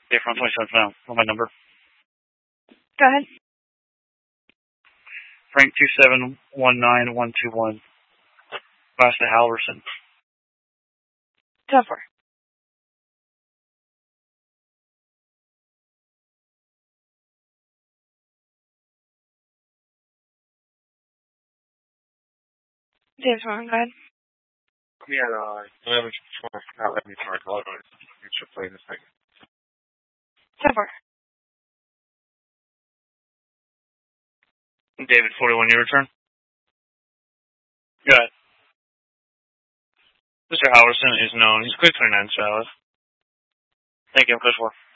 Dave from 27 now. What my number? Go ahead. Frank 2719121. Last to Halverson. 10-4. James Warren, go ahead. Yeah, no, not letting me charge all of it. You should play this thing. 10-4. David, 41, your return? Go ahead. Mr. Halverson is known. He's quick 29 Charlotte. Thank you, Coach War.